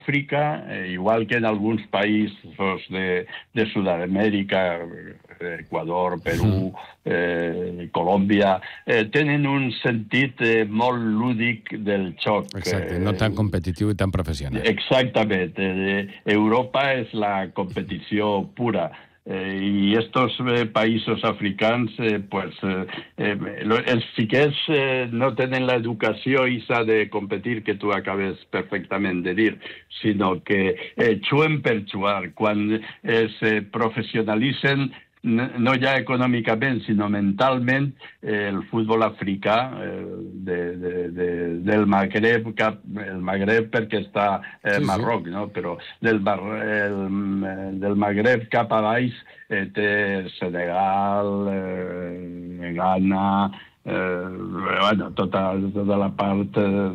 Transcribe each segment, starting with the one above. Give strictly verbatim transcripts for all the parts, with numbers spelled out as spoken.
África, eh, igual que en alguns països de, de Sud-amèrica, Equador, Perú, eh, Colòmbia, eh, tenen un sentit eh, molt lúdic del xoc. Exacte, no tan competitiu i tan professional. Exactament. Eh, Europa és la competició pura. Eh, I estos eh, països africans, eh, pues, eh, eh, els xiquets eh, no tenen l'educació isa de competir que tu acabes perfectament de dir, sinó que eh, xuen per xuar. Quan eh, se professionalitzen, no ja econòmicament, sinó mentalment, eh, el futbol africà eh, de, de, de, del Magreb, cap, el Magreb perquè està eh, sí, Marroc, sí. No? Però del, el, del Magreb cap a baix eh, té Senegal, eh, Ghana, eh, bueno, tota, tota la part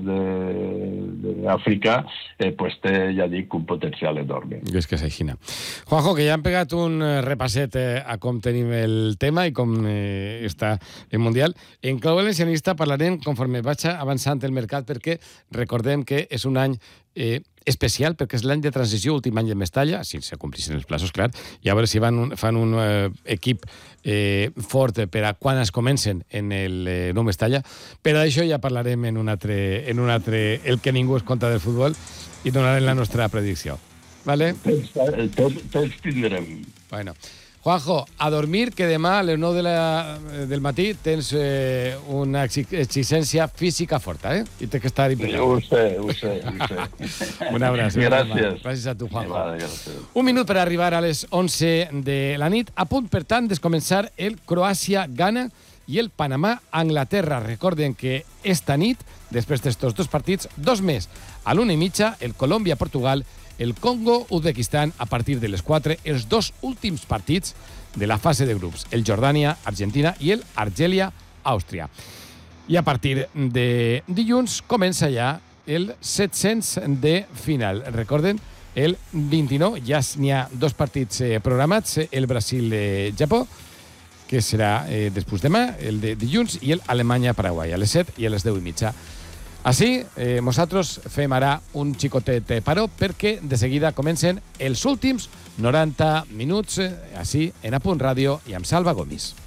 d'Àfrica eh, pues té, ja dic, un potencial enorme. I és que és així. Juanjo, que ja hem pegat un repasset eh, a com tenim el tema i com eh, està el Mundial. En clau valencianista parlarem conforme vaig avançant el mercat, perquè recordem que és un any eh, especial, perquè és l'any de transició, últim any de Mestalla, si se complissin els plaços, clar, i a veure si van un, fan un eh, equip eh, fort per a quan es comencen en el eh, nou Mestalla, però d'això ja parlarem en un altre, en un altre El que ningú es conta del futbol, i donarem la nostra predicció. Vale? Tots, tots, tots tindrem. Bueno. Juanjo, a dormir, que demà a les nou de la, del matí tens eh, una exigència física forta, eh? I tens que estar impecable. Ho sé, ho sé, ho sé. Un abraç. Gràcies. Gràcies a tu, Juanjo. Vale, gràcies. Un minut per arribar a les onze de la nit. A punt, per tant, de començar el Croàcia-Ghana i el Panamà-Anglaterra. Recorden que esta nit, després d'estos dos partits, dos més, a l'una i mitja, el Colòmbia-Portugal, el Congo-Uzbekistan a partir de les quatre, els dos últims partits de la fase de grups, el Jordània-Argentina i el Argèlia-Àustria. I a partir de dilluns comença ja el set-cents de final. Recorden, el vint-i-nou ja n'hi ha dos partits eh, programats, el Brasil-Japó, que serà eh, després demà, el de dilluns, i el Alemanya-Paraguai, a les set i a les deu i mitja. Així, eh, nosaltres fem ara un xicotet paró perquè de seguida comencen els últims noranta minuts, eh, així, en A Punt Ràdio i amb Salva Gomis.